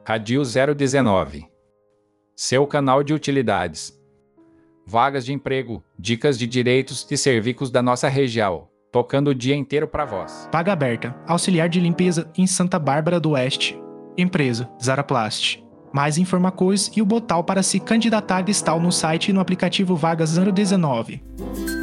Radio 019. Seu canal de utilidades. Vagas de emprego, dicas de direitos e serviços da nossa região, tocando o dia inteiro para vós. Vaga aberta, auxiliar de limpeza em Santa Bárbara do Oeste. Empresa, Zaraplast. Mais informações e o botão para se candidatar está no site e no aplicativo Vagas 019.